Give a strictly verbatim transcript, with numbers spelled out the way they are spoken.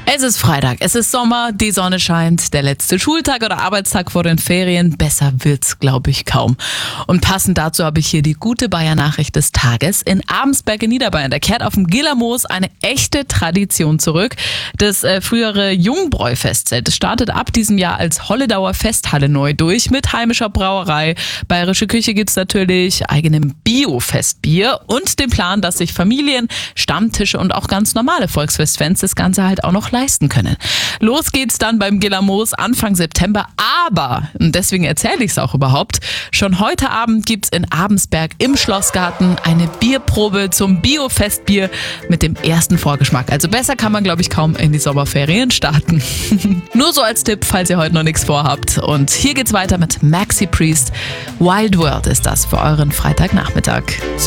Es ist Freitag, es ist Sommer, die Sonne scheint, der letzte Schultag oder Arbeitstag vor den Ferien. Besser wird's, glaube ich, kaum. Und passend dazu habe ich hier die gute Bayer-Nachricht des Tages. In Abensberg in Niederbayern, da kehrt auf dem Gillermoos eine echte Tradition zurück. Das äh, frühere Jungbräu-Festzelt, das startet ab diesem Jahr als Holledauer Festhalle neu durch mit heimischer Brauerei. Bayerische Küche gibt's natürlich, eigenem Bio-Festbier und den Plan, dass sich Familien, Stammtische und auch ganz normale Volksfestfans das Ganze halt auch noch leisten können. Los geht's dann beim Gillermoos Anfang September, aber, und deswegen erzähle ich es auch überhaupt, schon heute Abend gibt's in Abensberg im Schlossgarten eine Bierprobe zum Bio-Festbier mit dem ersten Vorgeschmack. Also besser kann man, glaube ich, kaum in die Sommerferien starten. Nur so als Tipp, falls ihr heute noch nichts vorhabt. Und hier geht's weiter mit Maxi Priest. Wild World ist das für euren Freitagnachmittag.